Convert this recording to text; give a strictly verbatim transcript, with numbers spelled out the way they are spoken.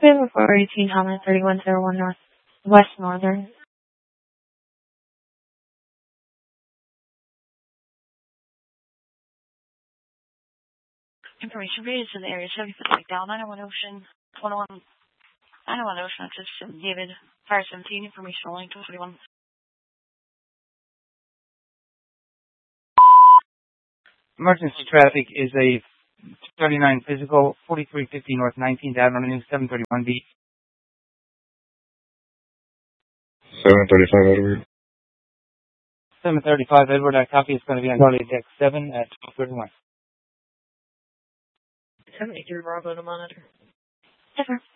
River four eighteen, Hamlet thirty-one zero one North, West Northern. Information raised in the area seventy foot lake down nine oh one Ocean, one oh one, nine oh one Ocean, access Saint David, fire seventeen, information only two forty-one. Emergency traffic is a thirty-nine physical, forty-three fifty North nineteenth Avenue, seven thirty-one B. seven thirty-five Edward. seven thirty-five Edward, I copy. It's going to be on Charlie Deck seven at twelve thirty-one. seventy-three Bravo to monitor. Different.